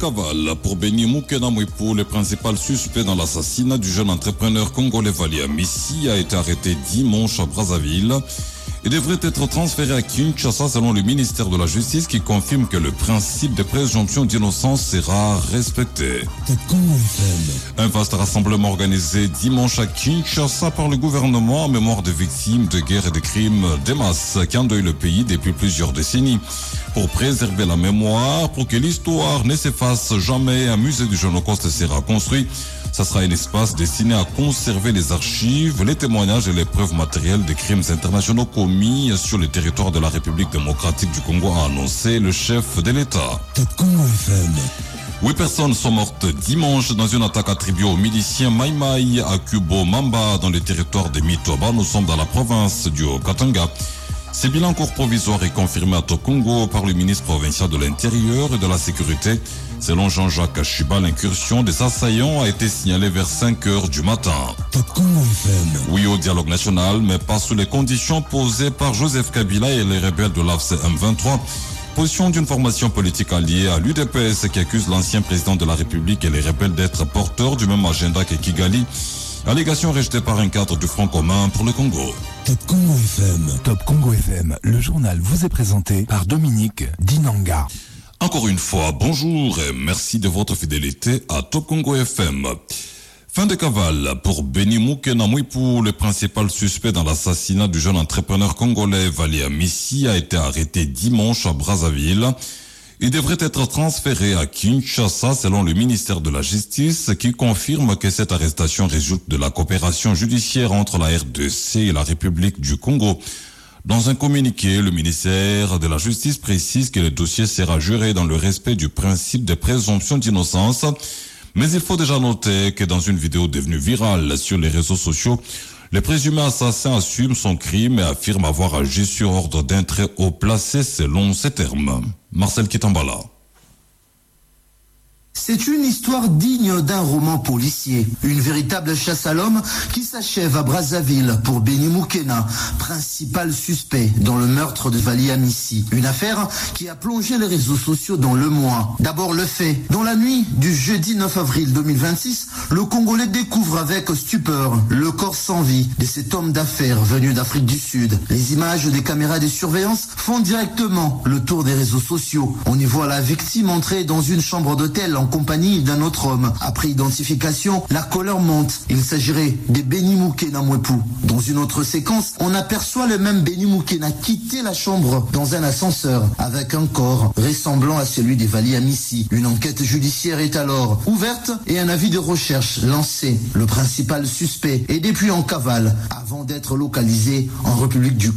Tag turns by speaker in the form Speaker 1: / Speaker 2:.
Speaker 1: cavale pour Beni Moukena Mwepu, le principal suspect dans l'assassinat du jeune entrepreneur congolais Valia Missi, a été arrêté dimanche à Brazzaville. Il devrait être transféré à Kinshasa selon le ministère de la Justice qui confirme que le principe de présomption d'innocence sera respecté. Un vaste rassemblement organisé dimanche à Kinshasa par le gouvernement en mémoire des victimes de guerre et de crimes de masse qui endeuillent le pays depuis plusieurs décennies. Pour préserver la mémoire, pour que l'histoire ne s'efface jamais, un musée du Holocauste sera construit. Ça sera un espace destiné à conserver les archives, les témoignages et les preuves matérielles des crimes internationaux commis sur le territoire de la République démocratique du Congo, a annoncé le chef de l'État. 8 personnes sont mortes dimanche dans une attaque attribuée aux miliciens Mai Mai à Kubo Mamba dans le territoire de Mitoba. Nous sommes dans la province du Haut-Katanga. Ce bilan court provisoire est confirmé à Tokongo par le ministre provincial de l'Intérieur et de la Sécurité. Selon Jean-Jacques Achiba, l'incursion des assaillants a été signalée vers 5 heures du matin. Oui au dialogue national, mais pas sous les conditions posées par Joseph Kabila et les rebelles de l'AFC M23. Position d'une formation politique alliée à l'UDPS qui accuse l'ancien président de la République et les rebelles d'être porteurs du même agenda que Kigali. Allégation rejetée par un cadre du Front commun pour le Congo.
Speaker 2: Top Congo FM, le journal vous est présenté par Dominique Dinanga.
Speaker 1: Encore une fois, bonjour et merci de votre fidélité à Top Congo FM. Fin de cavale pour Beni Moukena Mwepu, le principal suspect dans l'assassinat du jeune entrepreneur congolais Valia Missi a été arrêté dimanche à Brazzaville. Il devrait être transféré à Kinshasa selon le ministère de la Justice qui confirme que cette arrestation résulte de la coopération judiciaire entre la RDC et la République du Congo. Dans un communiqué, le ministère de la Justice précise que le dossier sera juré dans le respect du principe de présomption d'innocence. Mais il faut déjà noter que dans une vidéo devenue virale sur les réseaux sociaux, le présumé assassin assume son crime et affirme avoir agi sur ordre d'un très haut placé selon ses termes. Marcel Kitambala.
Speaker 3: C'est une histoire digne d'un roman policier. Une véritable chasse à l'homme qui s'achève à Brazzaville pour Beni Moukena, principal suspect dans le meurtre de Valia Missi. Une affaire qui a plongé les réseaux sociaux dans le mois. D'abord le fait. Dans la nuit du jeudi 9 avril 2026, le Congolais découvre avec stupeur le corps sans vie de cet homme d'affaires venu d'Afrique du Sud. Les images des caméras de surveillance font directement le tour des réseaux sociaux. On y voit la victime entrer dans une chambre d'hôtel en compagnie d'un autre homme. Après identification, la colère monte. Il s'agirait de Beni Moukena Mwepu. Dans une autre séquence, on aperçoit le même Beni Moukena quitter la chambre dans un ascenseur avec un corps ressemblant à celui de Valia Missi. Une enquête judiciaire est alors ouverte et un avis de recherche lancé. Le principal suspect est depuis en cavale avant d'être localisé en République du